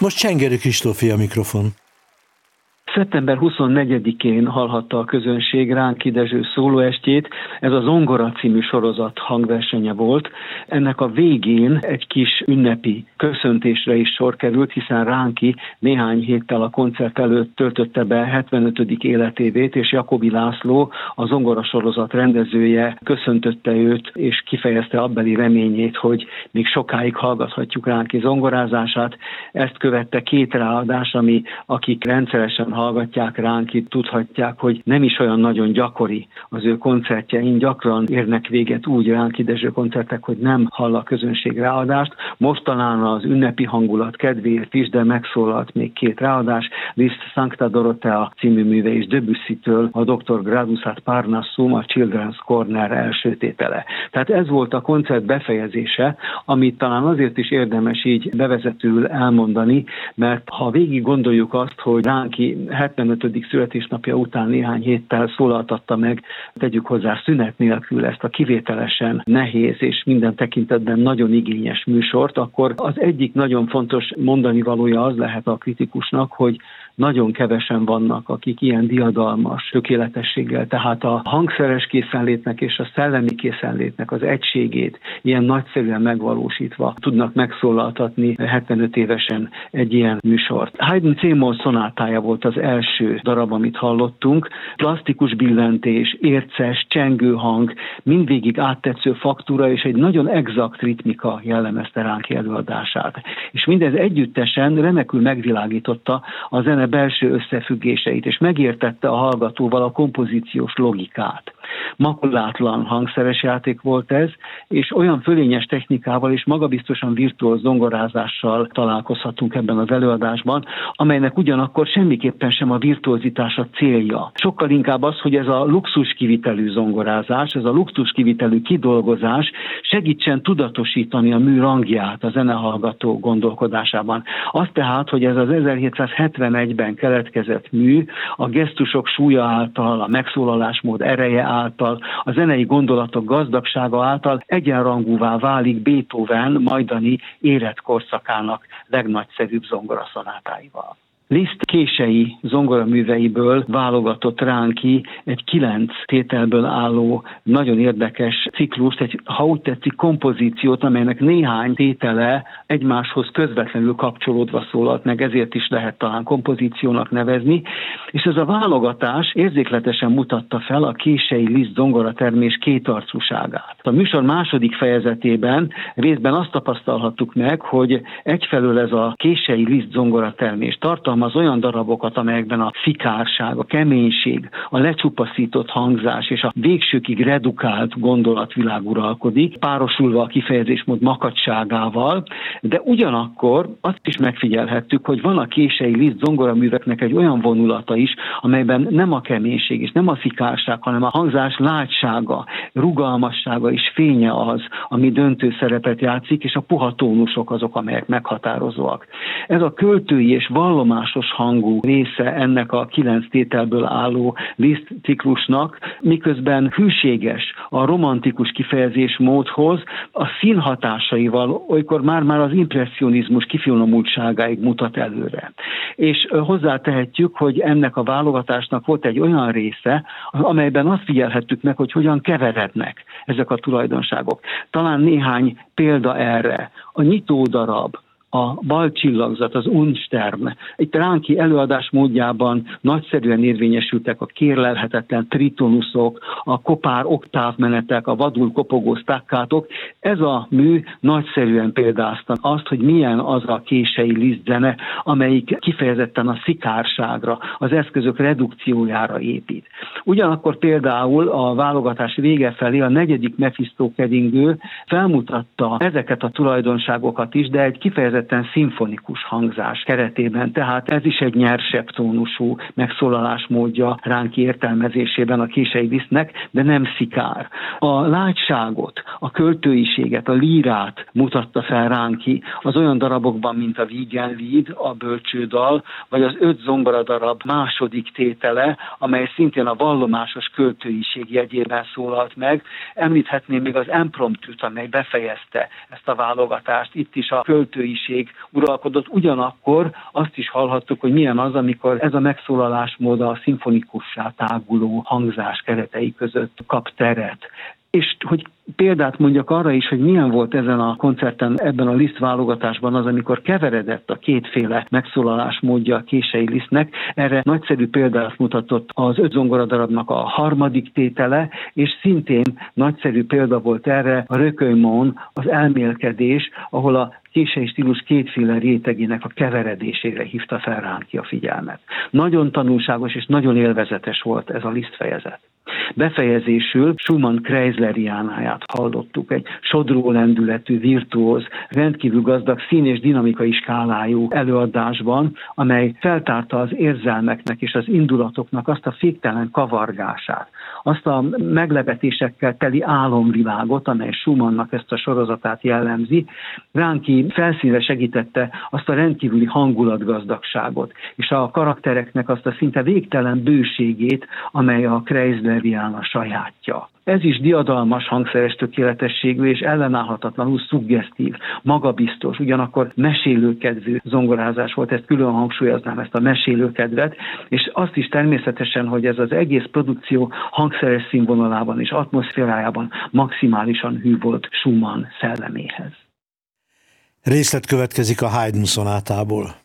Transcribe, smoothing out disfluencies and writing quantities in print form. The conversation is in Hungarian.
Most Csengerő Kristófé a mikrofon. Szeptember 24-én hallhatta a közönség Ránki Dezső szólóestjét. Ez a Zongora című sorozat hangversenye volt. Ennek a végén egy kis ünnepi köszöntésre is sor került, hiszen Ránki néhány héttel a koncert előtt töltötte be 75. életévét, és Jakobi László, a Zongora sorozat rendezője köszöntötte őt, és kifejezte abbeli reményét, hogy még sokáig hallgathatjuk Ránki zongorázását. Ezt követte 2 ráadás, ami akik rendszeresen hallgatják Ránkit, tudhatják, hogy nem is olyan nagyon gyakori az ő koncertjein, gyakran érnek véget úgy Ránki Dezső koncertek, hogy nem hall a közönség ráadást. Most talán az ünnepi hangulat kedvéért is, de megszólalt még 2 ráadás, Liszt Sancta Dorothea című műve és Debussy-től a Dr. Gradus ad Parnassum, a Children's Corner első tétele. Tehát ez volt a koncert befejezése, amit talán azért is érdemes így bevezetőül elmondani, mert ha végig gondoljuk azt, hogy Ránki 75. születésnapja után néhány héttel szólaltatta meg, tegyük hozzá szünet nélkül ezt a kivételesen nehéz és minden tekintetben nagyon igényes műsort, akkor az egyik nagyon fontos mondani valója az lehet a kritikusnak, hogy nagyon kevesen vannak, akik ilyen diadalmas tökéletességgel, tehát a hangszeres készenlétnek és a szellemi készenlétnek az egységét ilyen nagyszerűen megvalósítva tudnak megszólaltatni 75 évesen egy ilyen műsort. Haydn C-moll szonátája volt az első darab, amit hallottunk. Plastikus billentés, érces, csengő hang, mindvégig áttetsző faktúra és egy nagyon exakt ritmika jellemezte Ránki előadását. És mindez együttesen remekül megvilágította a zene belső összefüggéseit, és megértette a hallgatóval a kompozíciós logikát. Makulátlan hangszeres játék volt ez, és olyan fölényes technikával és magabiztosan virtuóz zongorázással találkozhatunk ebben az előadásban, amelynek ugyanakkor semmiképpen sem a virtuózitás a célja. Sokkal inkább az, hogy ez a luxus kivitelű zongorázás, ez a luxus kivitelű kidolgozás segítsen tudatosítani a mű rangját a zenehallgató gondolkodásában. Az tehát, hogy ez az 1771-ben keletkezett mű a gesztusok súlya által, a megszólalásmód ereje által, a zenei gondolatok gazdagsága által egyenrangúvá válik Beethoven majdani életkorszakának legnagyszerűbb zongoraszonátáival. Liszt kései zongoraműveiből válogatott Ránki egy 9 tételből álló nagyon érdekes ciklust, egy, ha úgy tetszik, kompozíciót, amelynek néhány tétele egymáshoz közvetlenül kapcsolódva szólalt meg, ezért is lehet talán kompozíciónak nevezni, és ez a válogatás érzékletesen mutatta fel a kései Liszt zongoratermés kétarcúságát. A műsor második fejezetében részben azt tapasztalhattuk meg, hogy egyfelől ez a kései Liszt zongoratermés tartalmaz olyan darabokat, amelyekben a szikárság, a keménység, a lecsupaszított hangzás és a végsőkig redukált gondolatvilág uralkodik, párosulva a kifejezésmód makacságával, de ugyanakkor azt is megfigyelhettük, hogy van a kései Liszt zongoraműveknek egy olyan vonulata is, amelyben nem a keménység és nem a szikárság, hanem a hangzás látsága, rugalmassága és fénye az, ami döntő szerepet játszik, és a puha tónusok azok, amelyek meghatározóak. Ez a költői és vallomásos hangú része ennek a 9 tételből álló Liszt ciklusnak, miközben hűséges a romantikus kifejezésmódhoz, a színhatásaival olykor már az impresszionizmus kifinomultságáig mutat előre. És hozzátehetjük, hogy ennek a válogatásnak volt egy olyan része, amelyben azt figyelhettük meg, hogy hogyan keverednek ezek a tulajdonságok. Talán néhány példa erre. A nyitódarab, a balcsillagzat, az Unstern. Itt Ránki előadás módjában nagyszerűen érvényesültek a kérlelhetetlen tritonuszok, a kopár oktávmenetek, a vadul kopogó staccatok. Ez a mű nagyszerűen példázta azt, hogy milyen az a kései Liszt zene, amelyik kifejezetten a szikárságra, az eszközök redukciójára épít. Ugyanakkor például a válogatás vége felé a 4. Mephisto keringő felmutatta ezeket a tulajdonságokat is, de egy kifejezetten szimfonikus hangzás keretében, tehát ez is egy nyersebb tónusú megszólalásmódja Ránki értelmezésében a kései Lisztnek, de nem szikár. A látságot, a költőiséget, a lírát mutatta fel Ránki az olyan darabokban, mint a Wiegenlied, a bölcsődal, vagy az 5 zongoradarab második tétele, amely szintén a vallomásos költőiség jegyében szólalt meg. Említhetném még az Impromptut, amely befejezte ezt a válogatást. Itt is a költőiség békesség uralkodott, ugyanakkor azt is hallhattuk, hogy milyen az, amikor ez a megszólalásmód a szimfonikussá táguló hangzás keretei között kap teret. És hogy példát mondjak arra is, hogy milyen volt ezen a koncerten, ebben a Liszt válogatásban az, amikor keveredett a kétféle megszólalásmódja a Kései Lisztnek. Erre nagyszerű példát mutatott az 5 zongoradarabnak a harmadik tétele, és szintén nagyszerű példa volt erre a Recueillement, az elmélkedés, ahol a kései stílus kétféle rétegének a keveredésére hívta fel Ránki a figyelmet. Nagyon tanulságos és nagyon élvezetes volt ez a Liszt fejezet. Befejezésül Schumann Kreisleriánáját hallottuk, egy sodró lendületű, virtuóz, rendkívül gazdag szín- és dinamikai skálájú előadásban, amely feltárta az érzelmeknek és az indulatoknak azt a féktelen kavargását, azt a meglepetésekkel teli álomvilágot, amely Schumannnak ezt a sorozatát jellemzi. Ránki felszínre segítette azt a rendkívüli hangulatgazdagságot, és a karaktereknek azt a szinte végtelen bőségét, amely a Kreisleriana sajátja. Ez is diadalmas hangszeres tökéletességű és ellenállhatatlanul szuggesztív, magabiztos, ugyanakkor mesélőkedvű zongorázás volt, ezt külön hangsúlyoznám, ezt a mesélőkedvet, és azt is természetesen, hogy ez az egész produkció hangszeres színvonalában és atmoszférájában maximálisan hű volt Schumann szelleméhez. Részlet következik a Haydn szonátából.